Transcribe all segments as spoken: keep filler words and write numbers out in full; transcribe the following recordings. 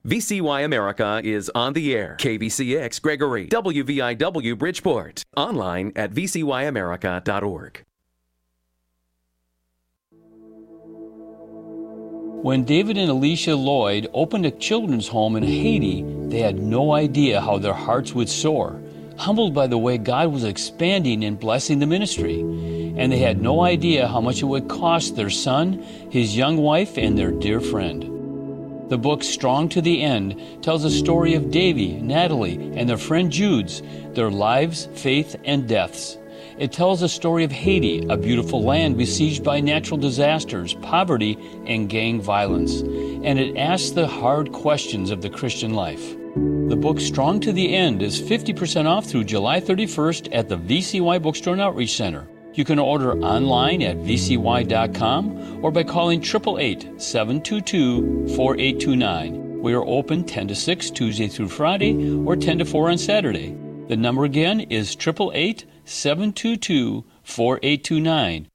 V C Y America is on the air. K B C X Gregory, W V I W Bridgeport. Online at v c y america dot org. When David and Alicia Lloyd opened a children's home in Haiti, they had no idea how their hearts would soar, humbled by the way God was expanding and blessing the ministry. And they had no idea how much it would cost their son, his young wife, and their dear friend. The book Strong to the End tells a story of Davy, Natalie, and their friend Jude's, their lives, faith, and deaths. It tells a story of Haiti, a beautiful land besieged by natural disasters, poverty, and gang violence. And it asks the hard questions of the Christian life. The book Strong to the End is fifty percent off through July thirty-first at the V C Y Bookstore and Outreach Center. You can order online at v c y dot com or by calling eight eight eight, seven two two, four eight two nine. We are open ten to six Tuesday through Friday or ten to four on Saturday. The number again is eight eight eight, seven two two, four eight two nine.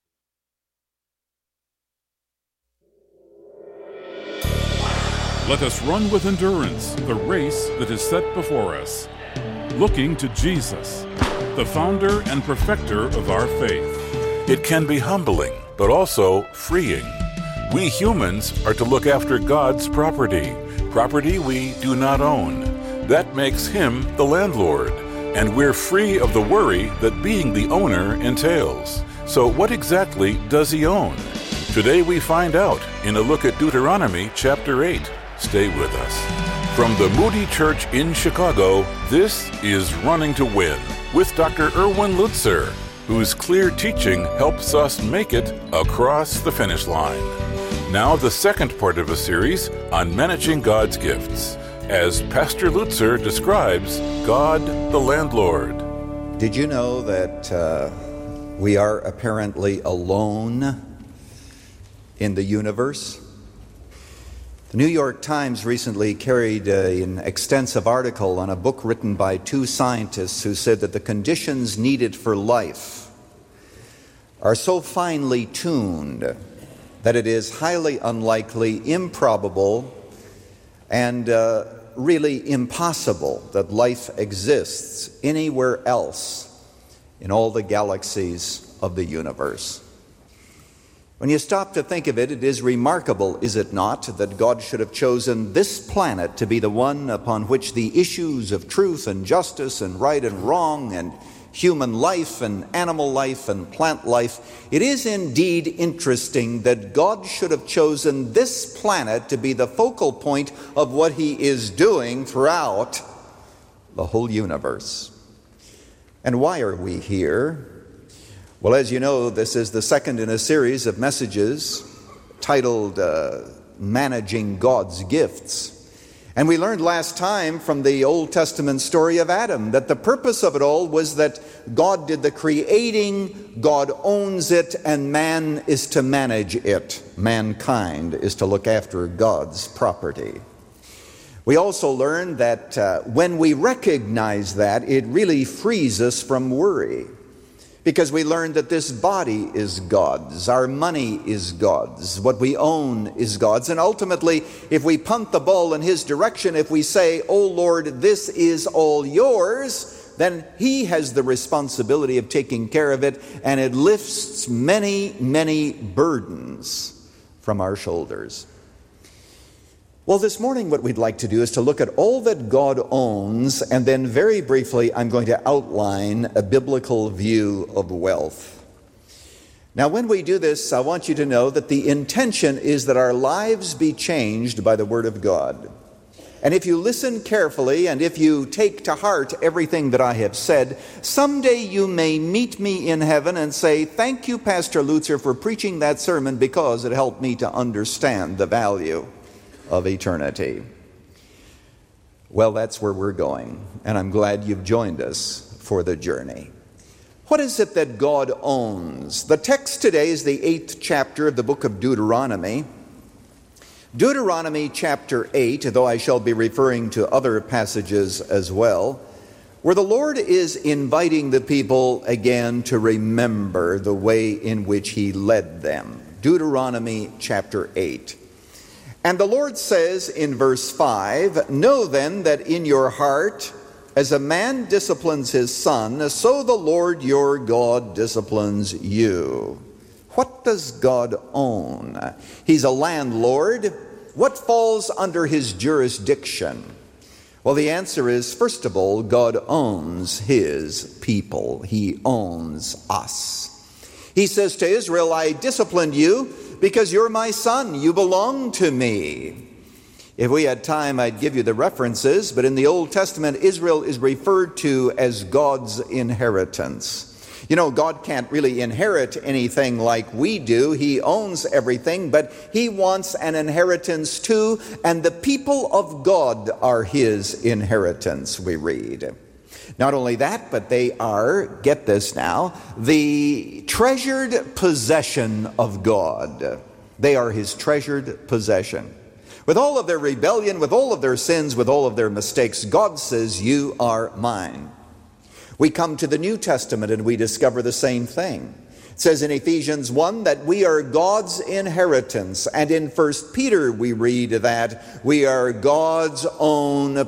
Let us run with endurance the race that is set before us, looking to Jesus, the founder and perfecter of our faith. It can be humbling, but also freeing. We humans are to look after God's property, property we do not own. That makes Him the landlord, and we're free of the worry that being the owner entails. So what exactly does He own? Today we find out in a look at Deuteronomy chapter eight. Stay with us. From the Moody Church in Chicago, this is Running to Win with Doctor Erwin Lutzer, whose clear teaching helps us make it across the finish line. Now the second part of a series on managing God's gifts, as Pastor Lutzer describes God the landlord. Did you know that uh, we are apparently alone in the universe? The New York Times recently carried a, an extensive article on a book written by two scientists who said that the conditions needed for life are so finely tuned that it is highly unlikely, improbable, and uh, really impossible that life exists anywhere else in all the galaxies of the universe. When you stop to think of it, it is remarkable, is it not, that God should have chosen this planet to be the one upon which the issues of truth and justice and right and wrong and human life and animal life and plant life. It is indeed interesting that God should have chosen this planet to be the focal point of what He is doing throughout the whole universe. And why are we here? Well, as you know, this is the second in a series of messages titled uh, Managing God's Gifts. And we learned last time from the Old Testament story of Adam that the purpose of it all was that God did the creating, God owns it, and man is to manage it. Mankind is to look after God's property. We also learned that uh, when we recognize that, it really frees us from worry. Because we learned that this body is God's, our money is God's, what we own is God's. And ultimately, if we punt the ball in His direction, if we say, "Oh Lord, this is all yours," then He has the responsibility of taking care of it, and it lifts many, many burdens from our shoulders. Well, this morning what we'd like to do is to look at all that God owns, and then very briefly I'm going to outline a biblical view of wealth. Now, when we do this, I want you to know that the intention is that our lives be changed by the Word of God. And if you listen carefully and if you take to heart everything that I have said, someday you may meet me in heaven and say, "Thank you, Pastor Lutzer, for preaching that sermon because it helped me to understand the value of eternity." Well, that's where we're going, and I'm glad you've joined us for the journey. What is it that God owns? The text today is the eighth chapter of the book of Deuteronomy. Deuteronomy chapter eight, though I shall be referring to other passages as well, where the Lord is inviting the people again to remember the way in which He led them. Deuteronomy chapter eight. And the Lord says in verse five, "Know then that in your heart, as a man disciplines his son, so the Lord your God disciplines you." What does God own? He's a landlord. What falls under his jurisdiction? Well, the answer is, first of all, God owns his people. He owns us. He says to Israel, "I disciplined you because you're my son. You belong to me." If we had time, I'd give you the references, but in the Old Testament, Israel is referred to as God's inheritance. You know, God can't really inherit anything like we do. He owns everything, but he wants an inheritance too, and the people of God are his inheritance, we read. Not only that, but they are, get this now, the treasured possession of God. They are his treasured possession. With all of their rebellion, with all of their sins, with all of their mistakes, God says, "You are mine." We come to the New Testament and we discover the same thing. It says in Ephesians one that we are God's inheritance. And in First Peter we read that we are God's own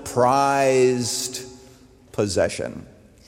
prized possession.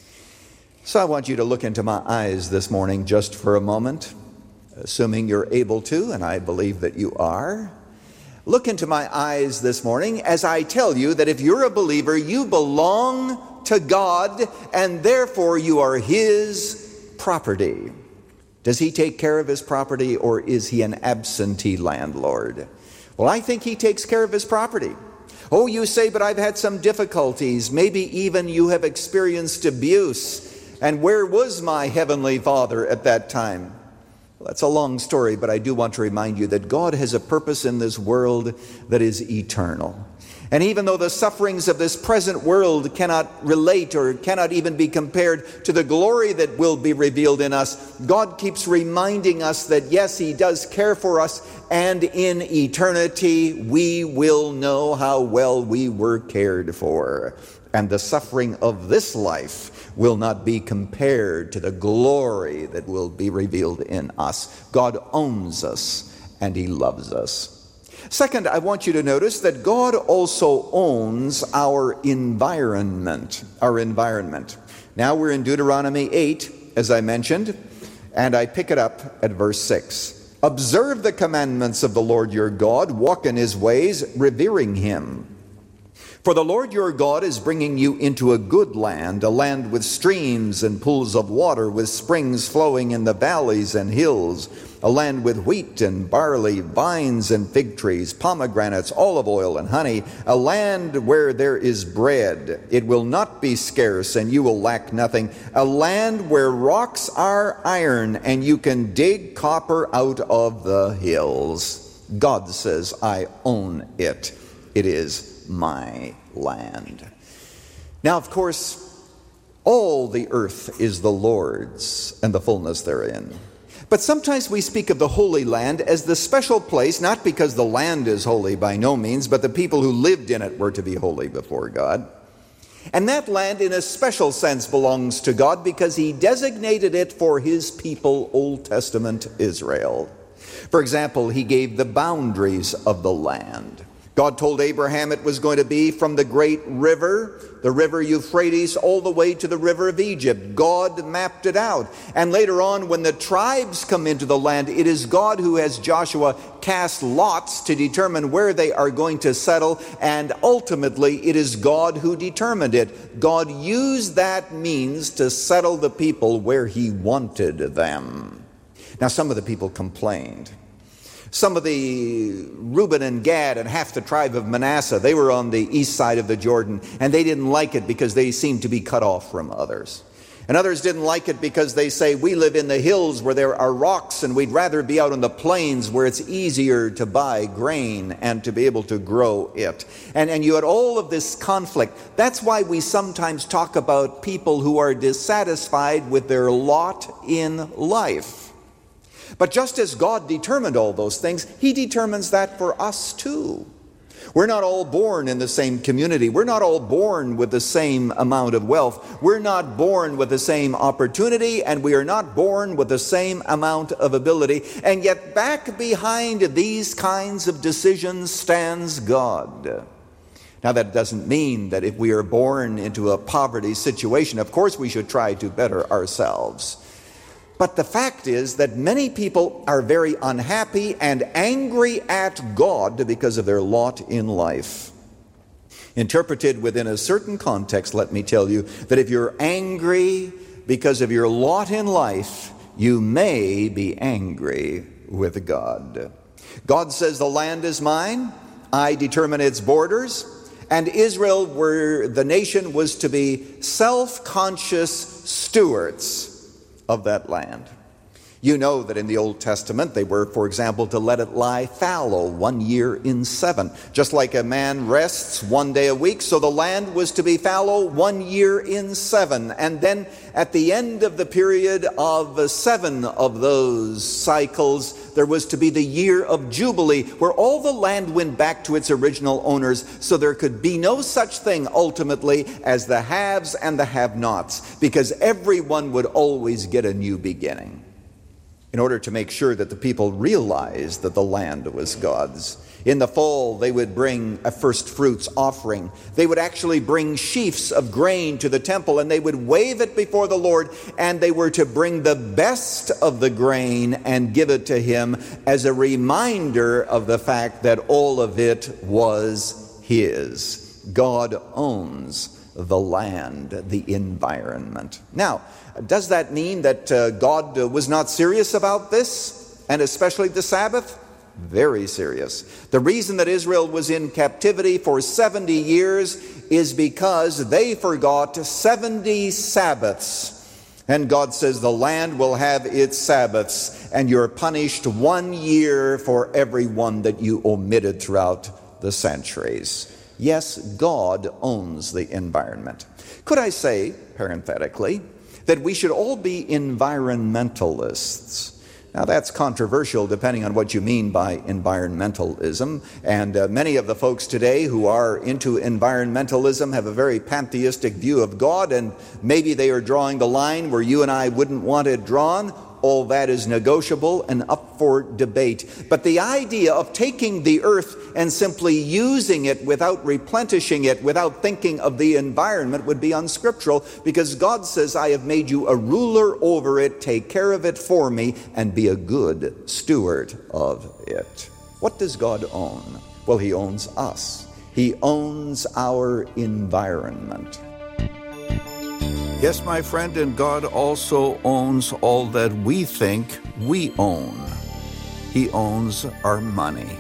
So I want you to look into my eyes this morning just for a moment, assuming you're able to, and I believe that you are. Look into my eyes this morning as I tell you that if you're a believer, you belong to God, and therefore you are his property. Does he take care of his property, or is he an absentee landlord? Well, I think he takes care of his property. Oh, you say, but I've had some difficulties. Maybe even you have experienced abuse. And where was my heavenly Father at that time? Well, that's a long story, but I do want to remind you that God has a purpose in this world that is eternal. And even though the sufferings of this present world cannot relate or cannot even be compared to the glory that will be revealed in us, God keeps reminding us that yes, he does care for us, and in eternity we will know how well we were cared for. And the suffering of this life will not be compared to the glory that will be revealed in us. God owns us and he loves us. Second, I want you to notice that God also owns our environment, our environment. Now we're in Deuteronomy eight, as I mentioned, and I pick it up at verse six. "Observe the commandments of the Lord your God, walk in his ways, revering him. For the Lord your God is bringing you into a good land, a land with streams and pools of water, with springs flowing in the valleys and hills, a land with wheat and barley, vines and fig trees, pomegranates, olive oil and honey, a land where there is bread. It will not be scarce and you will lack nothing, a land where rocks are iron and you can dig copper out of the hills." God says, "I own it. It is my land." Now, of course, all the earth is the Lord's and the fullness therein. But sometimes we speak of the Holy Land as the special place, not because the land is holy by no means, but the people who lived in it were to be holy before God. And that land in a special sense belongs to God because he designated it for his people, Old Testament Israel. For example, he gave the boundaries of the land. God told Abraham it was going to be from the great river, the river Euphrates, all the way to the river of Egypt. God mapped it out. And later on, when the tribes come into the land, it is God who has Joshua cast lots to determine where they are going to settle. And ultimately, it is God who determined it. God used that means to settle the people where he wanted them. Now, some of the people complained. Some of the Reuben and Gad and half the tribe of Manasseh, they were on the east side of the Jordan, and they didn't like it because they seemed to be cut off from others. And others didn't like it because they say, we live in the hills where there are rocks, and we'd rather be out on the plains where it's easier to buy grain and to be able to grow it. And, and you had all of this conflict. That's why we sometimes talk about people who are dissatisfied with their lot in life. But just as God determined all those things, he determines that for us too. We're not all born in the same community. We're not all born with the same amount of wealth. We're not born with the same opportunity, and we are not born with the same amount of ability. And yet back behind these kinds of decisions stands God. Now, that doesn't mean that if we are born into a poverty situation, of course we should try to better ourselves. But the fact is that many people are very unhappy and angry at God because of their lot in life. Interpreted within a certain context, let me tell you that if you're angry because of your lot in life, you may be angry with God. God says, the land is mine, I determine its borders, and Israel, were the nation, was to be self-conscious stewards of that land. You know that in the Old Testament they were, for example, to let it lie fallow one year in seven. Just like a man rests one day a week, so the land was to be fallow one year in seven. And then at the end of the period of seven of those cycles, there was to be the year of Jubilee, where all the land went back to its original owners, so there could be no such thing ultimately as the haves and the have-nots, because everyone would always get a new beginning. In order to make sure that the people realized that the land was God's. In the fall, they would bring a first fruits offering. They would actually bring sheaves of grain to the temple, and they would wave it before the Lord, and they were to bring the best of the grain and give it to him as a reminder of the fact that all of it was his. God owns the land, the environment. Now, does that mean that uh, God uh, was not serious about this, and especially the Sabbath? Very serious. The reason that Israel was in captivity for seventy years is because they forgot seventy Sabbaths. And God says the land will have its Sabbaths, and you're punished one year for every one that you omitted throughout the centuries. Yes, God owns the environment. Could I say, parenthetically, that we should all be environmentalists? Now, that's controversial depending on what you mean by environmentalism. And uh, many of the folks today who are into environmentalism have a very pantheistic view of God, and maybe they are drawing the line where you and I wouldn't want it drawn. All that is negotiable and up for debate. But the idea of taking the earth and simply using it without replenishing it, without thinking of the environment, would be unscriptural, because God says, I have made you a ruler over it, take care of it for me, and be a good steward of it. What does God own? Well, he owns us. He owns our environment. Yes, my friend, and God also owns all that we think we own. He owns our money.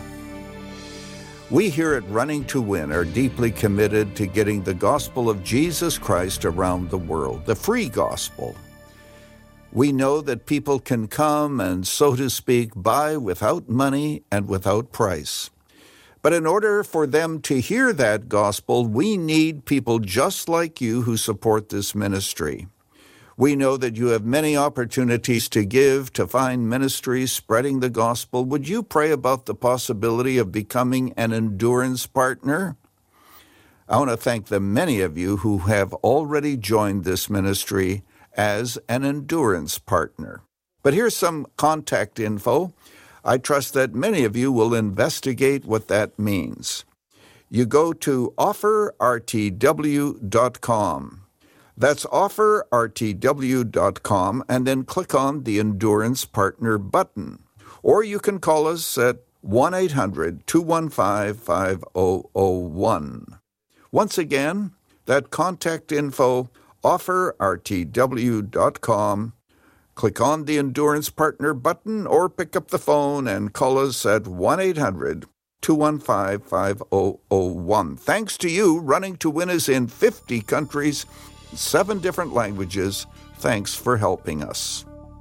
We here at Running to Win are deeply committed to getting the gospel of Jesus Christ around the world, the free gospel. We know that people can come and, so to speak, buy without money and without price. But in order for them to hear that gospel, we need people just like you who support this ministry. We know that you have many opportunities to give, to find ministries spreading the gospel. Would you pray about the possibility of becoming an endurance partner? I want to thank the many of you who have already joined this ministry as an endurance partner. But here's some contact info. I trust that many of you will investigate what that means. You go to offer r t w dot com. That's offer r t w dot com, and then click on the Endurance Partner button. Or you can call us at one eight hundred two one five five zero zero one. Once again, that contact info, offer r t w dot com. Click on the Endurance Partner button or pick up the phone and call us at one eight hundred two one five five zero zero one. Thanks to you, Running to Win is in fifty countries, seven different languages. Thanks for helping us.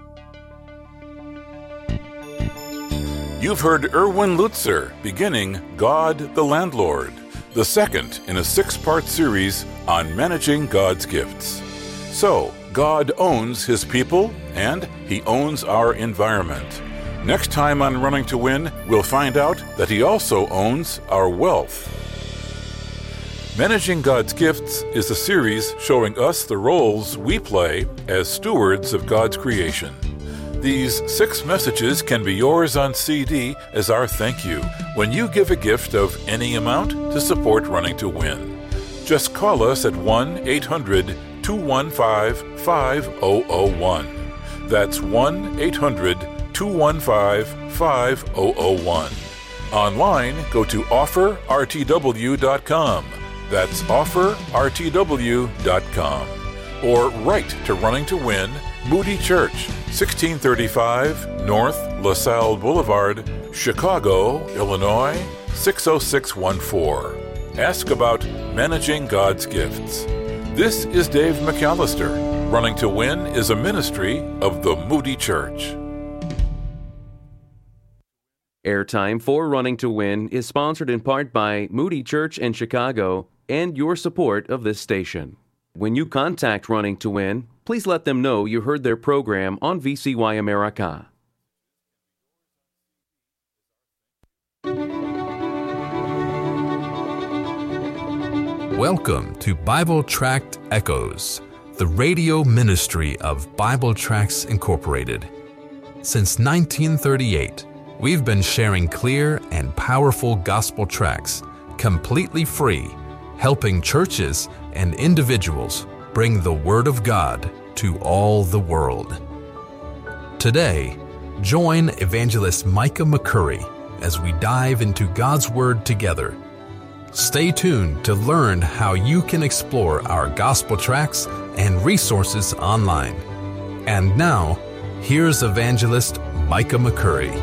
You've heard Erwin Lutzer beginning God the Landlord, the second in a six-part series on managing God's gifts. So, God owns his people, and he owns our environment. Next time on Running to Win, we'll find out that he also owns our wealth. Managing God's Gifts is a series showing us the roles we play as stewards of God's creation. These six messages can be yours on C D as our thank you when you give a gift of any amount to support Running to Win. Just call us at one eight hundred two one five five zero zero one. That's one eight hundred two one five five zero zero one. Online, go to offer r t w dot com. That's offer r t w dot com. Or write to Running to Win, Moody Church, sixteen thirty-five North LaSalle Boulevard, Chicago, Illinois, six oh six one four. Ask about Managing God's Gifts. This is Dave McAllister. Running to Win is a ministry of the Moody Church. Airtime for Running to Win is sponsored in part by Moody Church in Chicago and your support of this station. When you contact Running to Win, please let them know you heard their program on V C Y America. Welcome to Bible Tract Echoes, the radio ministry of Bible Tracts Incorporated. Since nineteen thirty-eight, we've been sharing clear and powerful gospel tracts, completely free, helping churches and individuals bring the Word of God to all the world. Today, join Evangelist Micah McCurry as we dive into God's Word together. Stay tuned to learn how you can explore our gospel tracts and resources online. And now, here's Evangelist Micah McCurry.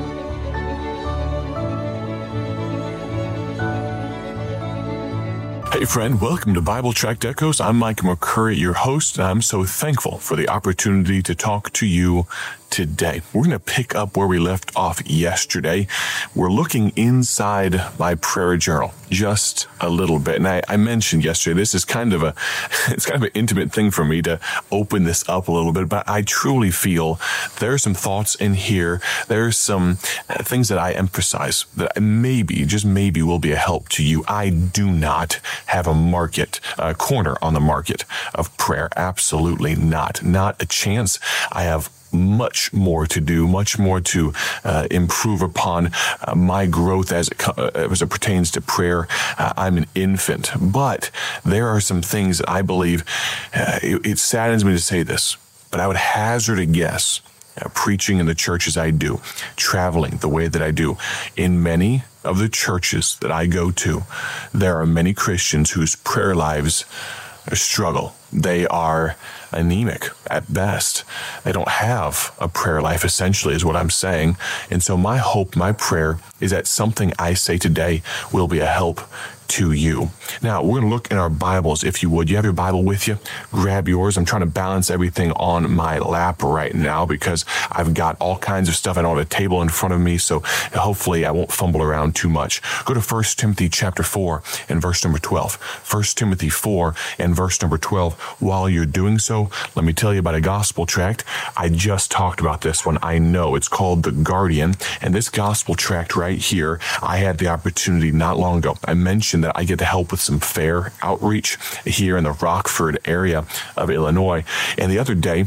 Hey friend, welcome to Bible Tract Echoes. I'm Mike McCurry, your host, and I'm so thankful for the opportunity to talk to you today. We're going to pick up where we left off yesterday. We're looking inside my prayer journal just a little bit. And I, I mentioned yesterday, this is kind of a, it's kind of an intimate thing for me to open this up a little bit, but I truly feel there are some thoughts in here. There's some things that I emphasize that maybe, just maybe will be a help to you. I do not have a market, a corner on the market of prayer. Absolutely not. Not a chance. I have much more to do, much more to uh, improve upon uh, my growth as it, uh, as it pertains to prayer. Uh, I'm an infant, but there are some things that I believe, uh, it, it saddens me to say this, but I would hazard a guess, uh, preaching in the churches I do, traveling the way that I do, in many of the churches that I go to, there are many Christians whose prayer lives struggle. They are anemic at best. They don't have a prayer life, essentially, is what I'm saying. And so my hope, my prayer, is that something I say today will be a help to you. Now, we're going to look in our Bibles, if you would. You have your Bible with you? Grab yours. I'm trying to balance everything on my lap right now because I've got all kinds of stuff. I don't have a table in front of me, so hopefully I won't fumble around too much. Go to First Timothy chapter four and verse number twelve. First Timothy four and verse number twelve. While you're doing so, let me tell you about a gospel tract. I just talked about this one. I know it's called The Guardian, and this gospel tract right here, I had the opportunity not long ago. I mentioned that I get to help with some fair outreach here in the Rockford area of Illinois. And the other day,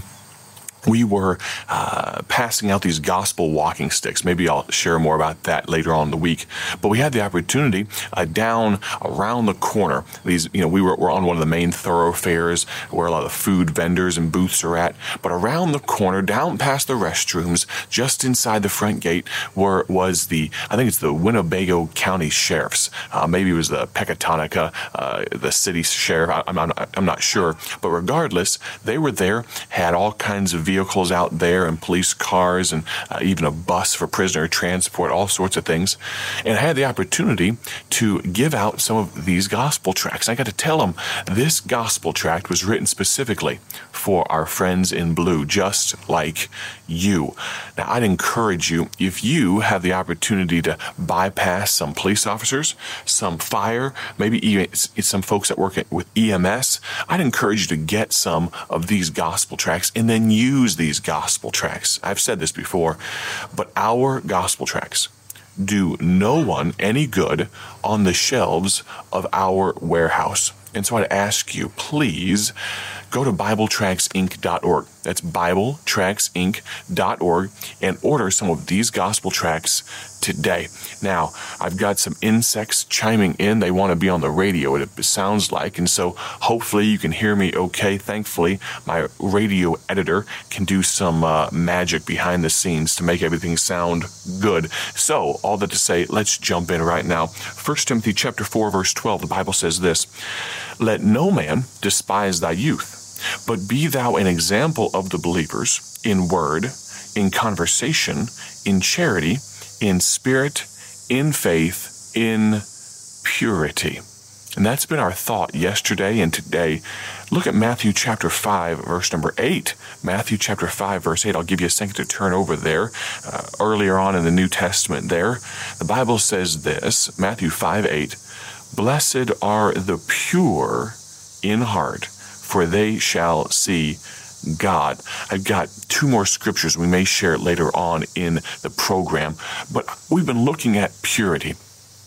we were uh, passing out these gospel walking sticks. Maybe I'll share more about that later on in the week. But we had the opportunity uh, down around the corner. These, you know, we were, were on one of the main thoroughfares where a lot of food vendors and booths are at. But around the corner, down past the restrooms, just inside the front gate, were was the, I think it's the Winnebago County Sheriff's. Uh, maybe it was the Pecatonica, uh, the city sheriff. I, I'm, not, I'm not sure. But regardless, they were there, had all kinds of vehicles vehicles out there and police cars and uh, even a bus for prisoner transport, all sorts of things. And I had the opportunity to give out some of these gospel tracts. I got to tell them this gospel tract was written specifically for our friends in blue, just like you. Now, I'd encourage you, if you have the opportunity to bypass some police officers, some fire, maybe even some folks that work with E M S, I'd encourage you to get some of these gospel tracts and then use these gospel tracts. I've said this before, but our gospel tracts do no one any good on the shelves of our warehouse. And so I'd ask you, please go to Bible Tracts Inc dot org. That's Bible Tracts Inc dot org and order some of these gospel tracts today. Now, I've got some insects chiming in. They want to be on the radio, it sounds like, and so hopefully you can hear me okay. Thankfully, my radio editor can do some uh, magic behind the scenes to make everything sound good. So, all that to say, let's jump in right now. First Timothy chapter four, verse twelve, the Bible says this, "Let no man despise thy youth, but be thou an example of the believers in word, in conversation, in charity, in spirit, in faith, in purity." And that's been our thought yesterday and today. Look at Matthew chapter five, verse number eight. Matthew chapter five, verse eight. I'll give you a second to turn over there. Uh, earlier on in the New Testament there, the Bible says this, Matthew five, eight, "Blessed are the pure in heart, for they shall see God." I've got two more scriptures we may share later on in the program, but we've been looking at purity.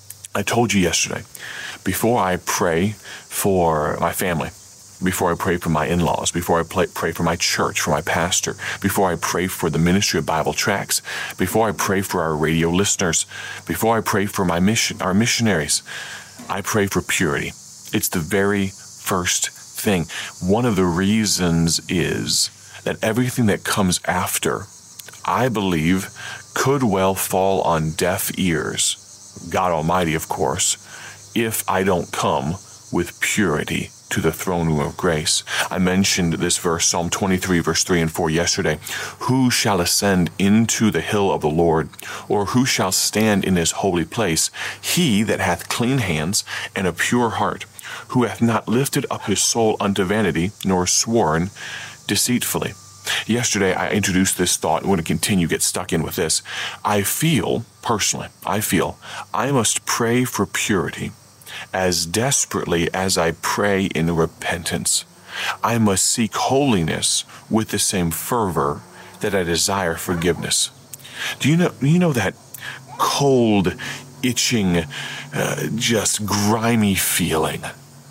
I told you yesterday, before I pray for my family, before I pray for my in-laws, before I pray for my church, for my pastor, before I pray for the ministry of Bible Tracts, before I pray for our radio listeners, before I pray for my mission, our missionaries, I pray for purity. It's the very first thing. One of the reasons is that everything that comes after, I believe, could well fall on deaf ears, God Almighty, of course, if I don't come with purity to the throne room of grace. I mentioned this verse, Psalm twenty-three, verse three and four yesterday. "Who shall ascend into the hill of the Lord, or who shall stand in his holy place? He that hath clean hands and a pure heart, who hath not lifted up his soul unto vanity, nor sworn deceitfully." Yesterday, I introduced this thought. I'm going to continue, get stuck in with this. I feel, personally, I feel I must pray for purity as desperately as I pray in repentance. I must seek holiness with the same fervor that I desire forgiveness. Do you know, you know that cold, itching, uh, just grimy feeling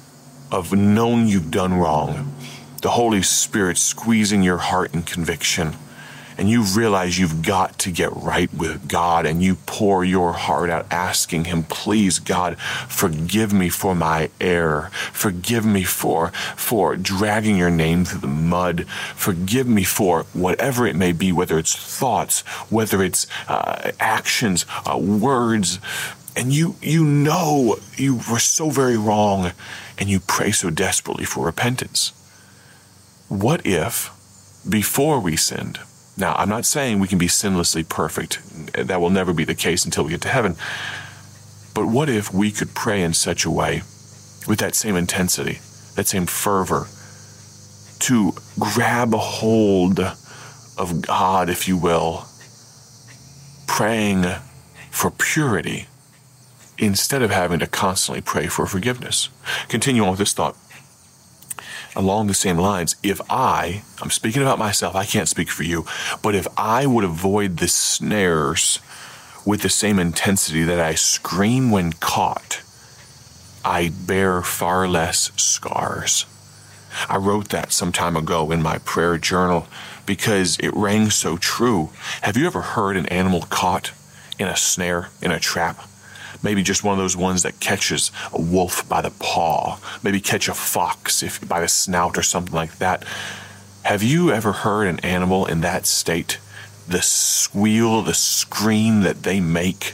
of knowing you've done wrong? The Holy Spirit squeezing your heart in conviction, and you realize you've got to get right with God, and you pour your heart out asking Him, "Please, God, forgive me for my error. Forgive me for, for dragging your name through the mud. Forgive me for whatever it may be, whether it's thoughts, whether it's uh, actions, uh, words." And you, you know you were so very wrong, and you pray so desperately for repentance. What if, before we sinned, now I'm not saying we can be sinlessly perfect, that will never be the case until we get to heaven, but what if we could pray in such a way, with that same intensity, that same fervor, to grab a hold of God, if you will, praying for purity, instead of having to constantly pray for forgiveness? Continue on with this thought. Along the same lines, if I, I'm speaking about myself, I can't speak for you, but if I would avoid the snares with the same intensity that I scream when caught, I bear far less scars. I wrote that some time ago in my prayer journal because it rang so true. Have you ever heard an animal caught in a snare, in a trap? Maybe just one of those ones that catches a wolf by the paw. Maybe catch a fox if by the snout or something like that. Have you ever heard an animal in that state? The squeal, the scream that they make?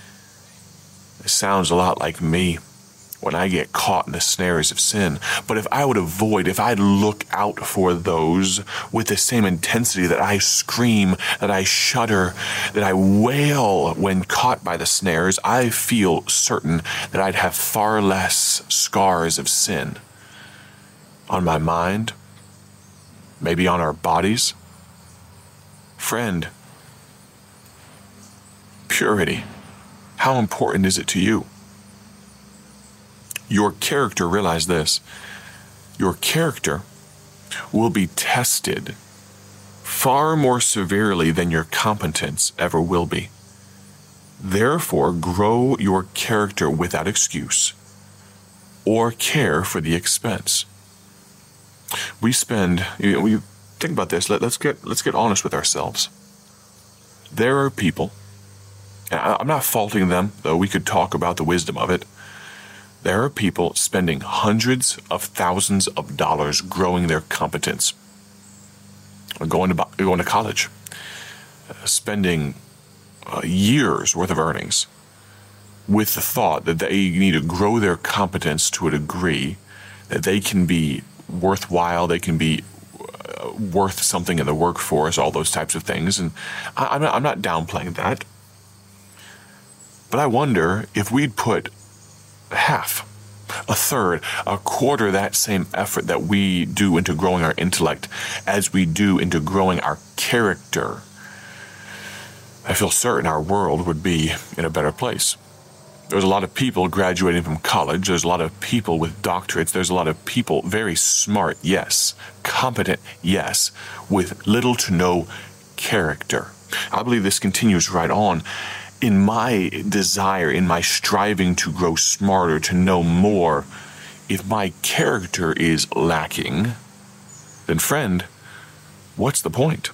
It sounds a lot like me when I get caught in the snares of sin. But if I would avoid, if I'd look out for those with the same intensity that I scream, that I shudder, that I wail when caught by the snares, I feel certain that I'd have far less scars of sin on my mind, maybe on our bodies. Friend, purity, how important is it to you? Your character, realize this, your character will be tested far more severely than your competence ever will be. Therefore, grow your character without excuse or care for the expense. We spend, you know, we think about this. Let, let's get let's get honest with ourselves. There are people, and I, I'm not faulting them, though we could talk about the wisdom of it. There are people spending hundreds of thousands of dollars growing their competence, going to going to college, uh, spending uh, years worth of earnings, with the thought that they need to grow their competence to a degree that they can be worthwhile, they can be uh, worth something in the workforce, all those types of things. And I, I'm not, I'm not downplaying that. But I wonder if we'd put half, a third, a quarter that same effort that we do into growing our intellect as we do into growing our character, I feel certain our world would be in a better place. There's a lot of people graduating from college. There's a lot of people with doctorates. There's a lot of people very smart, yes, competent, yes, with little to no character. I believe this continues right on. In my desire, in my striving to grow smarter, to know more, if my character is lacking, then friend, what's the point?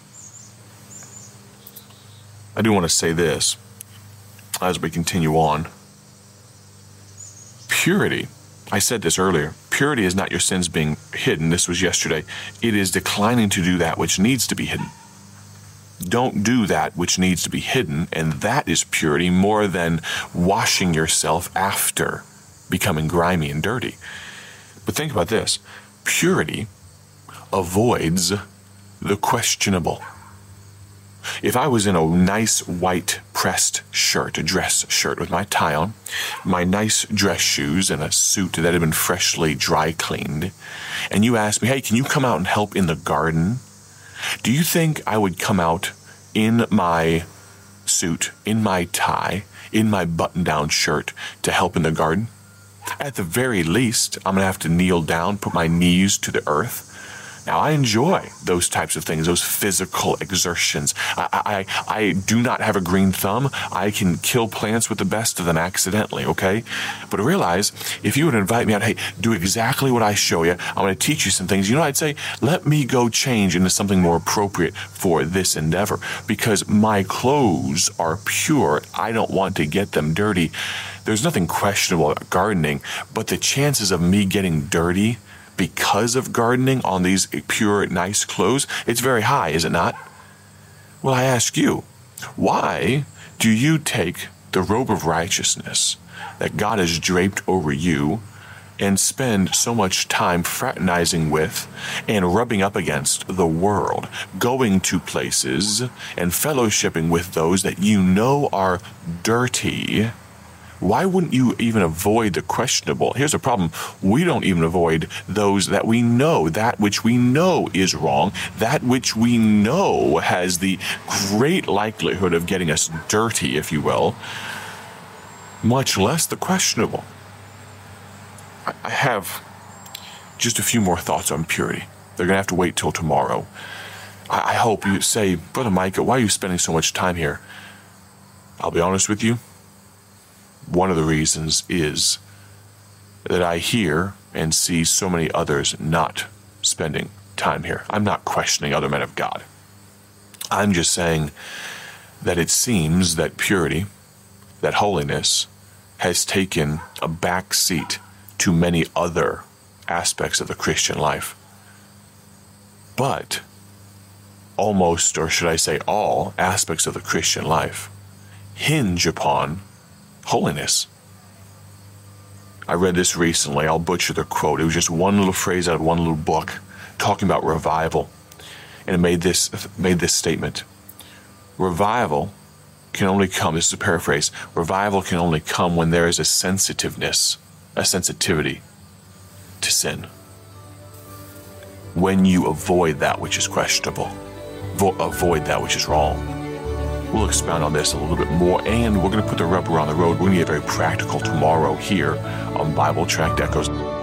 I do want to say this as we continue on. Purity, I said this earlier, purity is not your sins being hidden. This was yesterday. It is declining to do that which needs to be hidden. Don't do that which needs to be hidden, and that is purity more than washing yourself after becoming grimy and dirty. But think about this. Purity avoids the questionable. If I was in a nice white pressed shirt, a dress shirt with my tie on, my nice dress shoes, and a suit that had been freshly dry cleaned, and you asked me, hey, can you come out and help in the garden? Do you think I would come out in my suit, in my tie, in my button-down shirt to help in the garden? At the very least, I'm going to have to kneel down, put my knees to the earth. Now, I enjoy those types of things, those physical exertions. I, I, I do not have a green thumb. I can kill plants with the best of them accidentally, okay? But realize, if you would invite me out, hey, do exactly what I show you. I'm going to teach you some things. You know, I'd say, let me go change into something more appropriate for this endeavor, because my clothes are pure. I don't want to get them dirty. There's nothing questionable about gardening, but the chances of me getting dirty because of gardening on these pure, nice clothes, it's very high, is it not? Well, I ask you, why do you take the robe of righteousness that God has draped over you and spend so much time fraternizing with and rubbing up against the world, going to places and fellowshipping with those that you know are dirty? Why wouldn't you even avoid the questionable? Here's the problem. We don't even avoid those that we know, that which we know is wrong, that which we know has the great likelihood of getting us dirty, if you will, much less the questionable. I have just a few more thoughts on purity. They're going to have to wait till tomorrow. I hope you say, Brother Micah, why are you spending so much time here? I'll be honest with you. One of the reasons is that I hear and see so many others not spending time here. I'm not questioning other men of God. I'm just saying that it seems that purity, that holiness, has taken a back seat to many other aspects of the Christian life. But almost, or should I say all, aspects of the Christian life hinge upon holiness. I read this recently. I'll butcher the quote. It was just one little phrase out of one little book talking about revival. And it made this made this statement. Revival can only come, this is a paraphrase, revival can only come when there is a sensitiveness, a sensitivity to sin. When you avoid that which is questionable, vo- avoid that which is wrong. We'll expound on this a little bit more, and we're going to put the rubber on the road. We're going to get very practical tomorrow here on Bible Tract Echoes.